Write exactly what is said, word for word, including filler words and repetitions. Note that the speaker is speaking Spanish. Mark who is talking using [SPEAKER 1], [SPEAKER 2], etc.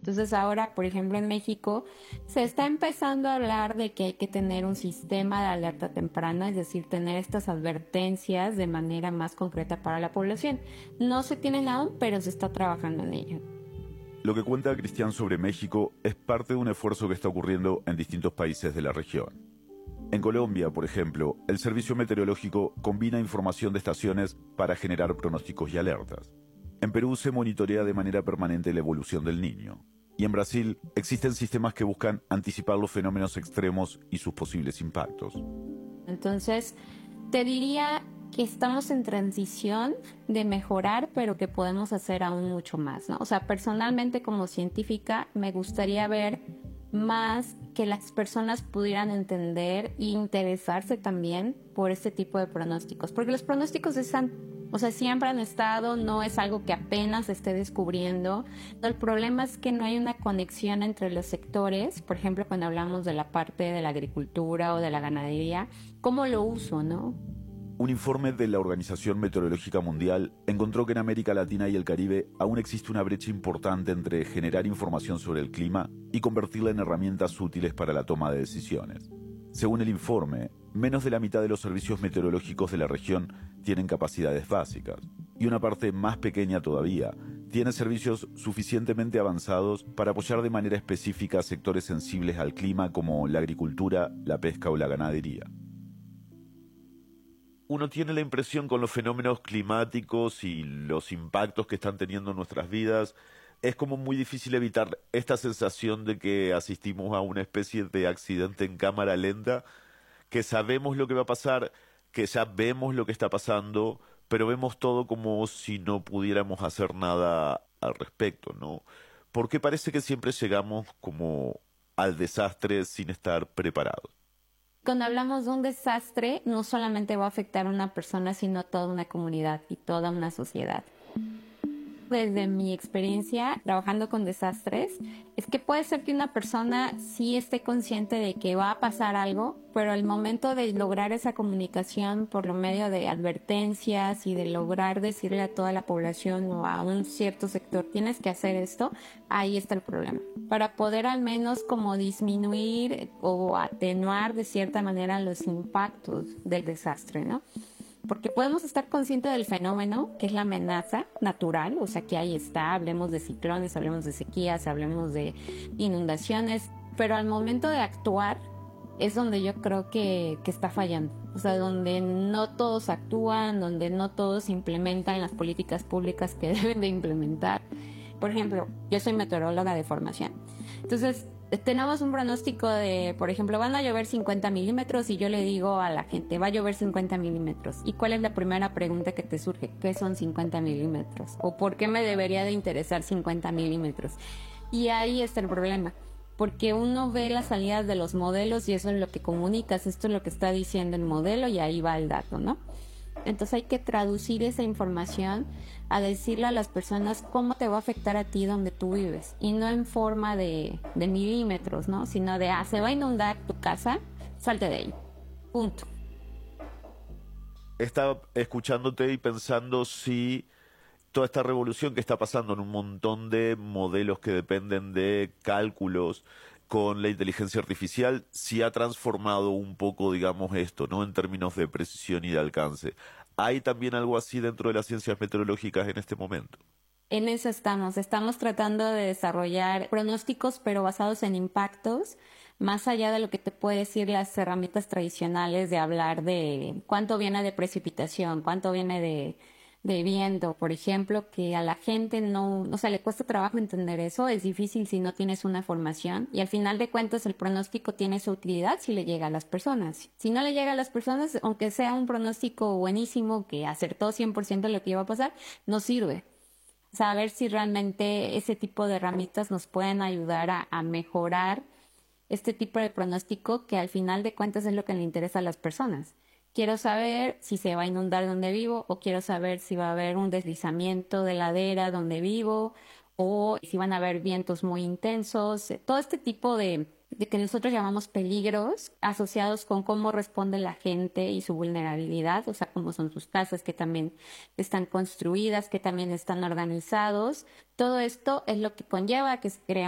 [SPEAKER 1] Entonces ahora, por ejemplo, en México se está empezando a hablar de que hay que tener un sistema de alerta temprana, es decir, tener estas advertencias de manera más concreta para la población. No se tienen aún, pero se está trabajando en ello.
[SPEAKER 2] Lo que cuenta Cristian sobre México es parte de un esfuerzo que está ocurriendo en distintos países de la región. En Colombia, por ejemplo, el Servicio Meteorológico combina información de estaciones para generar pronósticos y alertas. En Perú se monitorea de manera permanente la evolución del Niño. Y en Brasil existen sistemas que buscan anticipar los fenómenos extremos y sus posibles impactos.
[SPEAKER 1] Entonces, te diría que estamos en transición de mejorar, pero que podemos hacer aún mucho más, ¿no? O sea, personalmente como científica me gustaría ver más que las personas pudieran entender e interesarse también por este tipo de pronósticos, porque los pronósticos están, o sea, siempre han estado, no es algo que apenas se esté descubriendo. El problema es que no hay una conexión entre los sectores, por ejemplo, cuando hablamos de la parte de la agricultura o de la ganadería, ¿cómo lo uso, no?
[SPEAKER 2] Un informe de la Organización Meteorológica Mundial encontró que en América Latina y el Caribe aún existe una brecha importante entre generar información sobre el clima y convertirla en herramientas útiles para la toma de decisiones. Según el informe, menos de la mitad de los servicios meteorológicos de la región tienen capacidades básicas, y una parte más pequeña todavía tiene servicios suficientemente avanzados para apoyar de manera específica a sectores sensibles al clima como la agricultura, la pesca o la ganadería. Uno tiene la impresión con los fenómenos climáticos y los impactos que están teniendo en nuestras vidas, es como muy difícil evitar esta sensación de que asistimos a una especie de accidente en cámara lenta, que sabemos lo que va a pasar, que ya vemos lo que está pasando, pero vemos todo como si no pudiéramos hacer nada al respecto, ¿no? Porque parece que siempre llegamos como al desastre sin estar preparados.
[SPEAKER 1] Cuando hablamos de un desastre, no solamente va a afectar a una persona, sino a toda una comunidad y toda una sociedad. Desde mi experiencia trabajando con desastres, es que puede ser que una persona sí esté consciente de que va a pasar algo, pero al momento de lograr esa comunicación por lo medio de advertencias y de lograr decirle a toda la población o a un cierto sector, tienes que hacer esto, ahí está el problema. Para poder al menos como disminuir o atenuar de cierta manera los impactos del desastre, ¿no? Porque podemos estar conscientes del fenómeno, que es la amenaza natural, o sea, que ahí está, hablemos de ciclones, hablemos de sequías, hablemos de inundaciones, pero al momento de actuar es donde yo creo que, que está fallando. O sea, donde no todos actúan, donde no todos implementan las políticas públicas que deben de implementar. Por ejemplo, yo soy meteoróloga de formación. Entonces, tenemos un pronóstico de, por ejemplo, van a llover cincuenta milímetros y yo le digo a la gente, va a llover cincuenta milímetros. ¿Y cuál es la primera pregunta que te surge? ¿Qué son cincuenta milímetros? ¿O por qué me debería de interesar cincuenta milímetros? Y ahí está el problema. Porque uno ve las salidas de los modelos y eso es lo que comunicas, esto es lo que está diciendo el modelo y ahí va el dato, ¿no? Entonces hay que traducir esa información a decirle a las personas cómo te va a afectar a ti donde tú vives y no en forma de, de milímetros, ¿no? Sino de, ah, se va a inundar tu casa, salte de ahí, punto.
[SPEAKER 2] Estaba escuchándote y pensando si toda esta revolución que está pasando en un montón de modelos que dependen de cálculos con la inteligencia artificial, sí ha transformado un poco, digamos, esto, ¿no? En términos de precisión y de alcance. ¿Hay también algo así dentro de las ciencias meteorológicas en este momento?
[SPEAKER 1] En eso estamos. Estamos tratando de desarrollar pronósticos, pero basados en impactos, más allá de lo que te puede decir las herramientas tradicionales de hablar de cuánto viene de precipitación, cuánto viene de... de viento, por ejemplo, que a la gente no, o sea, le cuesta trabajo entender eso, es difícil si no tienes una formación y al final de cuentas el pronóstico tiene su utilidad si le llega a las personas. Si no le llega a las personas, aunque sea un pronóstico buenísimo que acertó cien por ciento lo que iba a pasar, no sirve. Saber si realmente ese tipo de herramientas nos pueden ayudar a, a mejorar este tipo de pronóstico que al final de cuentas es lo que le interesa a las personas. Quiero saber si se va a inundar donde vivo o quiero saber si va a haber un deslizamiento de ladera donde vivo o si van a haber vientos muy intensos. Todo este tipo de, de que nosotros llamamos peligros asociados con cómo responde la gente y su vulnerabilidad, o sea, cómo son sus casas, que también están construidas, que también están organizados. Todo esto es lo que conlleva que se crea